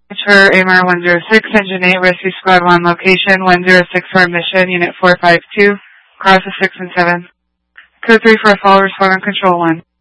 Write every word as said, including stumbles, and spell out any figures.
For A M R one zero six, Engine eight, Rescue Squad one, location one zero six four, mission, Unit four five two, crosses six and seven. Code three for a fall, respond on Control one.